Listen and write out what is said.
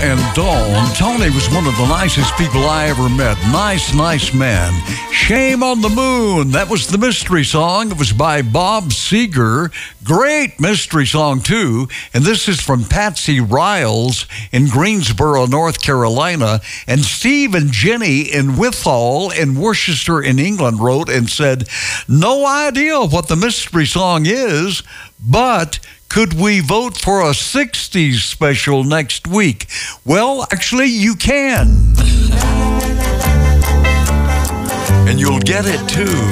and Dawn. Tony was one of the nicest people I ever met. Nice man. Shame on the Moon. That was the mystery song. It was by Bob Seger. Great mystery song, too. And this is from Patsy Riles in Greensboro, North Carolina. And Steve and Jenny in Withal in Worcester in England wrote and said, no idea what the mystery song is, but could we vote for a 60s special next week? Well, actually, you can. And you'll get it, too.